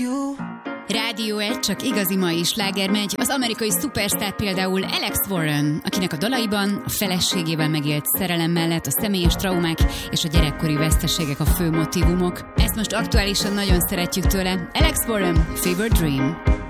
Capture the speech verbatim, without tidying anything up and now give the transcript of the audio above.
you. Rádió egy, csak igazi mai sláger megy. Az amerikai szupersztár például Alex Warren, akinek a dalaiban a feleségével megélt szerelem mellett a személyes traumák és a gyerekkori veszteségek a fő motívumok. Ezt most aktuálisan nagyon szeretjük tőle. Alex Warren, Fever Dream.